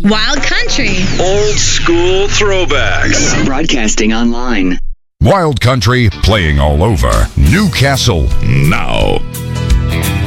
Wild Country. Old school throwbacks. Broadcasting online. Wild Country, playing all over Newcastle now.